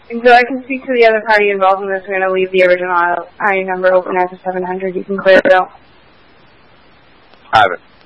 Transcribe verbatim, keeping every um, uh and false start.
Until I can speak to the other party involved in this, we're going to leave the original I number open as a seven hundred. You can clear it out. I have it.